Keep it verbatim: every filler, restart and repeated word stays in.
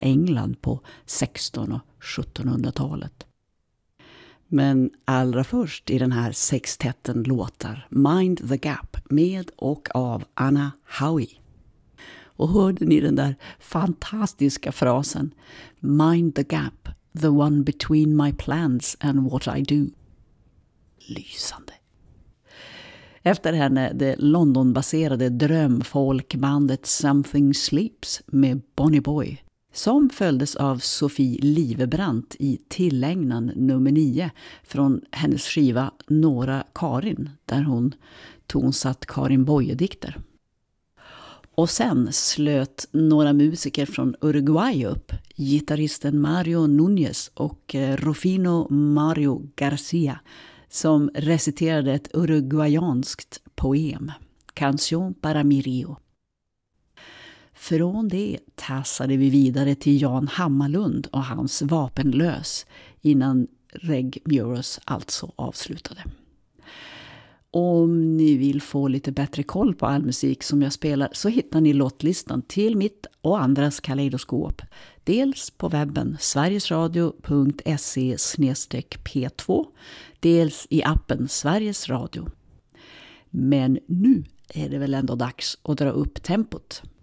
England på sexton- och sjuttonhundratalet. Men allra först i den här sextetten låtar Mind the Gap med och av Anna Howie. Och hörde ni den där fantastiska frasen Mind the gap, the one between my plans and what I do. Lysande. Efter henne det Londonbaserade drömfolkbandet Something Sleeps med Bonnie Boy, som följdes av Sofie Livebrant i tillägnan nummer nio från hennes skiva Några Karin, där hon tonsatt Karin Boye-dikter. Och sen slöt några musiker från Uruguay upp, gitarristen Mario Núñez och Rufino Mario Garcia, som reciterade ett uruguayanskt poem, Canción para mi río. Från det tassade vi vidare till Jan Hammarlund och hans Vapenlös innan Reg Muros alltså avslutade. Om ni vill få lite bättre koll på all musik som jag spelar så hittar ni låtlistan till mitt och andras kaleidoskop. Dels på webben sverigesradio punkt se slash p två, dels i appen Sveriges Radio. Men nu är det väl ändå dags att dra upp tempot.